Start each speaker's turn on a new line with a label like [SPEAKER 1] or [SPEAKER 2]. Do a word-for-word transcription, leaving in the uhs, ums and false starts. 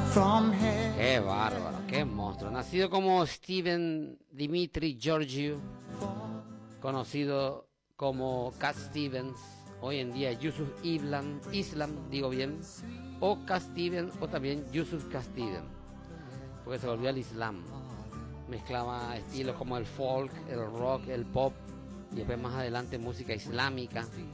[SPEAKER 1] Qué bárbaro, qué monstruo. Nacido como Steven Dimitri Georgiou, conocido como Cat Stevens, hoy en día Yusuf Islam, Islam, digo bien, o Cat Stevens, o también Yusuf Cat Stevens, porque se volvió al Islam. Mezclaba estilos como el folk, el rock, el pop, y después más adelante música islámica.